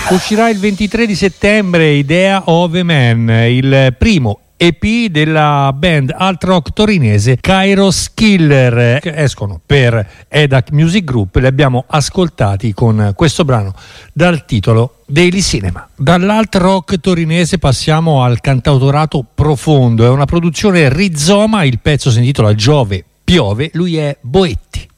Uscirà il 23 di settembre Idea of a Man, il primo EP della band alt rock torinese Kairos Killer. Escono per EDAC Music Group, li abbiamo ascoltati con questo brano dal titolo Daily Cinema. Dall'alt rock torinese passiamo al cantautorato profondo, è una produzione rizoma, il pezzo si intitola Giove piove, lui è Boetti.